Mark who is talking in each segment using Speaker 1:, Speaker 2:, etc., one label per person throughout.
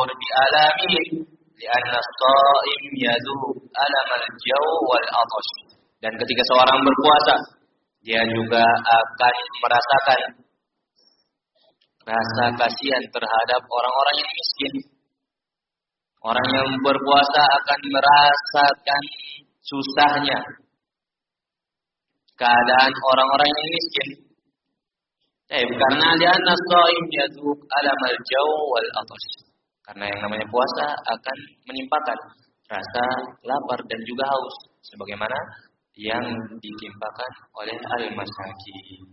Speaker 1: بآلامهم لأن الصائم يذوق ألم الجوع والعطش. Dan ketika seorang berpuasa, dia juga akan merasakan rasa kasihan terhadap orang-orang yang miskin. Orang yang berpuasa akan merasakan susahnya keadaan orang-orang yang miskin. Karena dia as-shaim yadzuq alamal jaw' wal 'atash. Karena yang namanya puasa akan menimpakan rasa lapar dan juga haus sebagaimana yang ditimpakan oleh al-masakin.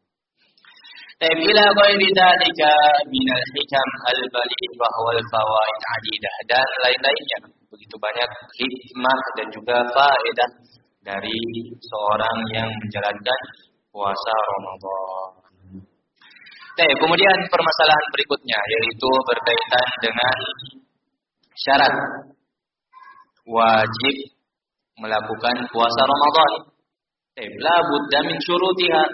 Speaker 1: Ila ghairi dzalika minal hikam al-balighah wal fawaid 'adidah, dan lain-lainnya. Begitu banyak hikmah dan juga faedah dari seorang yang menjalankan puasa Ramadan. Kemudian permasalahan berikutnya yaitu berkaitan dengan syarat wajib melakukan puasa Ramadan. La budda min syurutiha.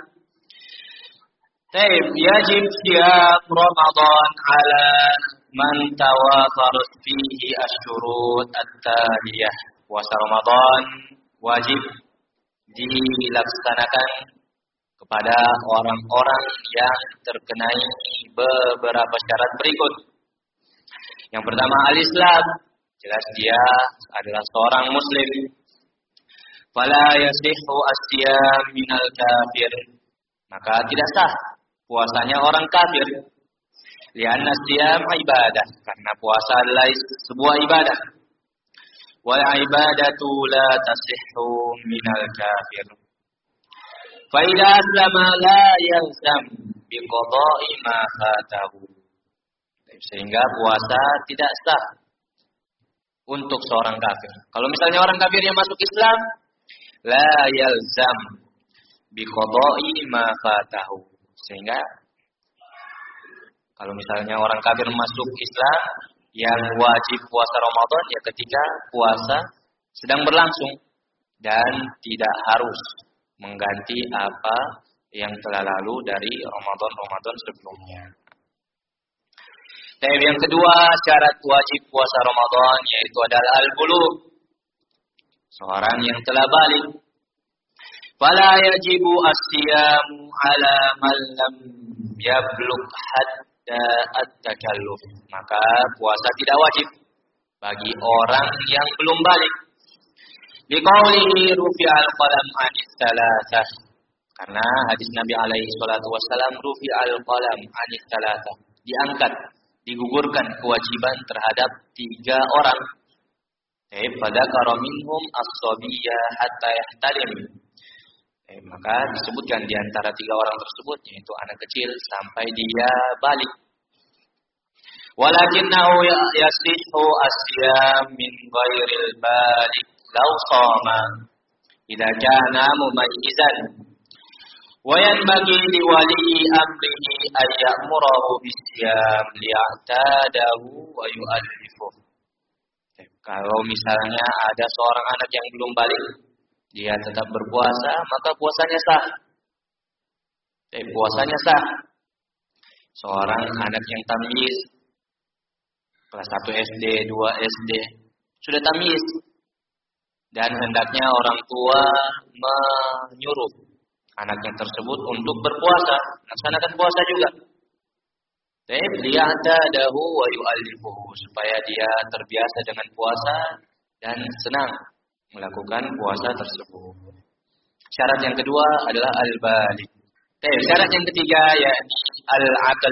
Speaker 1: Yajib siyam Ramadan ala man tawafarat fihi asy-syurut at-taliyah. Puasa Ramadan wajib dilaksanakan kepada orang-orang yang terkenai beberapa syarat berikut. Yang pertama al-Islam, jelas dia adalah seorang muslim. Fala yasihhu as-siyam minal kafir, maka tidak sah puasanya orang kafir. Lianna as-siyam ibadah, karena puasa adalah sebuah ibadah. Wal ibadatu la tasihhu minal kafir. Fa idza aslama la yalzam biqada'i ma fatahu. Sehingga puasa tidak sah untuk seorang kafir. Kalau misalnya orang kafir yang masuk Islam, la yalzam biqada'i ma fatahu. Sehingga kalau misalnya orang kafir masuk Islam, yang wajib puasa Ramadan ya ketika puasa sedang berlangsung dan tidak harus mengganti apa yang telah lalu dari Ramadan sebelumnya. Dan yang kedua syarat wajib puasa Ramadan yaitu adalah al-bulugh, seorang yang telah balik. Fala yajibu as-siyamu ala man lam yablugh hatta at-takalluf. Maka puasa tidak wajib bagi orang yang belum balik. Biqaulihi rufi'al qalam 'anis tsalatsah. Karena hadis Nabi alaihi salatu wasallam rufi'al qalam 'anis tsalatsah. Diangkat, digugurkan kewajiban terhadap 3 orang. Pada karaminhum as-sabiyya hatta yahtalim. Maka disebutkan di antara 3 orang tersebut yaitu anak kecil sampai dia balik. Walakinnahu yasihhu as-siyam min ghairil balik law shama idza kana mumayyizan wa yanbaghi li wali amrihi ay ya'murahu bis-siyam liya'tadahu wa yu'allifuhu. Kalau misalnya ada seorang anak yang belum balik, dia tetap berpuasa, maka puasanya sah. Puasanya sah. Seorang anak yang tamyiz, kelas 1 SD, 2 SD, sudah tamyiz. Dan hendaknya orang tua menyuruh anaknya tersebut untuk berpuasa, melaksanakan puasa juga. Liya'tadahu wa yu'allifuhu, supaya dia terbiasa dengan puasa dan senang melakukan puasa tersebut. Syarat yang kedua adalah al-balik. Syarat yang ketiga yakni al-aql.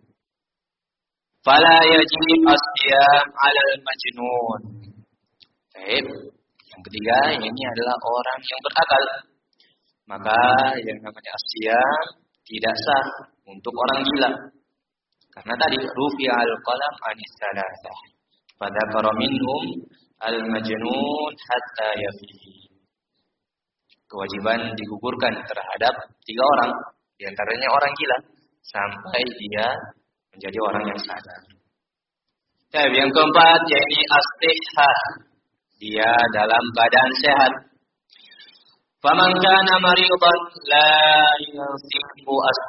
Speaker 1: Fala yajib as-siyam 'ala al-majnun. Yang ketiga ini adalah orang yang berakal. Maka yang namanya as-siyam tidak sah untuk orang gila. Karena tadi rufi'al qalam 'anis tsalatsah. Fadzakara minhum al-majnun hatta yafihi. Kewajiban digugurkan terhadap 3 orang, di antaranya orang gila, sampai dia menjadi orang yang sadar. Yang keempat yakni as-sihhah. Dia dalam keadaan sehat. Faman kana maridan la yasihu